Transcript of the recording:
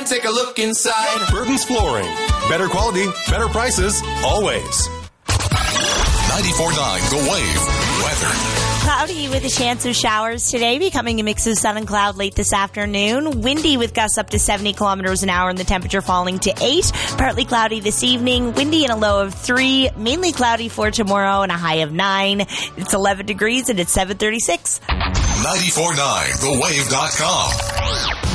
take a look inside. Burton's Flooring. Better quality, better prices, always. 94.9 The Wave. Weather. Cloudy with a chance of showers today, becoming a mix of sun and cloud late this afternoon. Windy with gusts up to 70 kilometers an hour and the temperature falling to 8. Partly cloudy this evening. Windy and a low of 3. Mainly cloudy for tomorrow and a high of 9. It's 11 degrees and it's 7:36. 94.9 TheWave.com.